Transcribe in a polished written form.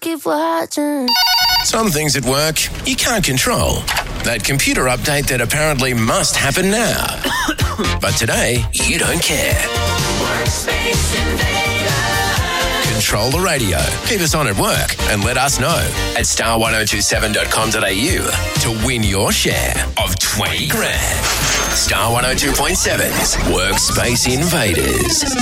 keep watching. Some things at work you can't control. That computer update that apparently must happen now. But today, you don't care. Workspace Invader. Control the radio. Keep us on at work and let us know at star1027.com.au to win your share of 20 grand. Star 102.7's Workspace Invaders.